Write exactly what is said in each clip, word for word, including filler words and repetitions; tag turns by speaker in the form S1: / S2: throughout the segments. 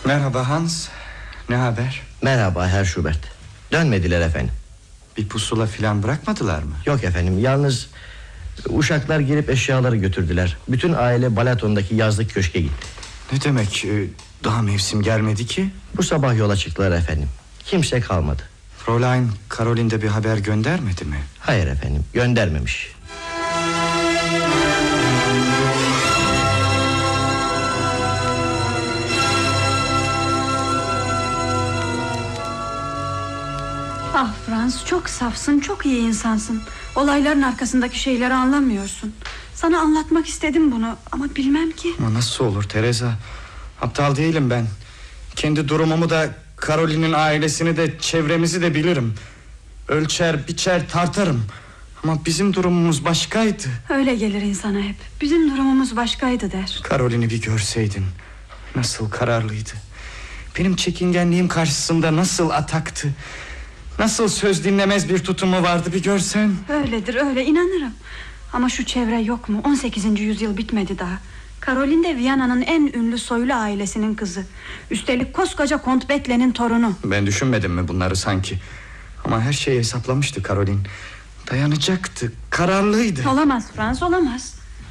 S1: Merhaba Hans. Ne haber?
S2: Merhaba Herr Schubert. Dönmediler efendim.
S1: Bir pusula filan bırakmadılar mı?
S2: Yok efendim, yalnız uşaklar girip eşyaları götürdüler. Bütün aile Balaton'daki yazlık köşke gitti.
S1: Ne demek, daha mevsim gelmedi ki?
S2: Bu sabah yola çıktılar efendim. Kimse kalmadı.
S1: Fräulein Caroline de bir haber göndermedi mi?
S2: Hayır efendim, göndermemiş.
S3: Ah Franz, çok safsın, çok iyi insansın. Olayların arkasındaki şeyleri anlamıyorsun. Sana anlatmak istedim bunu ama bilmem ki.
S1: Ama nasıl olur Teresa? Aptal değilim ben. Kendi durumumu da, Caroline'in ailesini de, çevremizi de bilirim. Ölçer, biçer, tartarım. Ama bizim durumumuz başkaydı.
S3: Öyle gelir insana hep. Bizim durumumuz başkaydı der.
S1: Caroline'i bir görseydin. Nasıl kararlıydı. Benim çekingenliğim karşısında nasıl ataktı. Nasıl söz dinlemez bir tutumu vardı, bir görsen.
S3: Öyledir, öyle, inanırım. Ama şu çevre yok mu? on sekizinci yüzyıl bitmedi daha. Caroline de Viyana'nın en ünlü soylu ailesinin kızı. Üstelik koskoca Kont Betle'nin torunu.
S1: Ben düşünmedim mi bunları sanki? Ama her şeyi hesaplamıştı Caroline. Dayanacaktı, kararlıydı.
S3: Olamaz Frans, olamaz.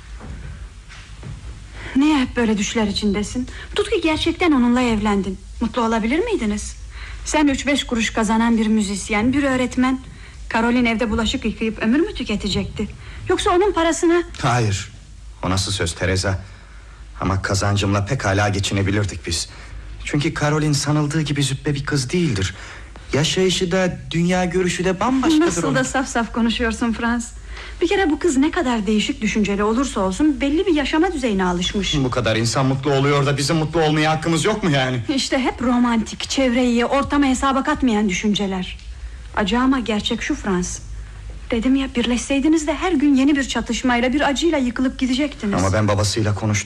S3: Niye hep böyle düşler içindesin? Tut ki gerçekten onunla evlendin. Mutlu olabilir miydiniz? Sen üç beş kuruş kazanan bir müzisyen, bir öğretmen. Caroline evde bulaşık yıkayıp ömür mü tüketecekti? Yoksa onun parasını...
S1: Hayır, o nasıl söz Teresa? Ama kazancımla pekala geçinebilirdik biz. Çünkü Caroline sanıldığı gibi züppe bir kız değildir. Yaşayışı da, dünya görüşü de bambaşkadır.
S3: Nasıl
S1: onun.
S3: da saf saf konuşuyorsun Frans. Bir kere bu kız ne kadar değişik düşünceli olursa olsun belli bir yaşama düzeyine alışmış.
S1: Bu kadar insan mutlu oluyor da bizim mutlu olmaya hakkımız yok mu yani?
S3: İşte hep romantik, çevreyi, ortamı hesaba katmayan düşünceler. Acı ama gerçek şu Frans. Dedim ya, birleşseydiniz de her gün yeni bir çatışmayla, bir acıyla yıkılıp gidecektiniz.
S1: Ama ben babasıyla konuştum.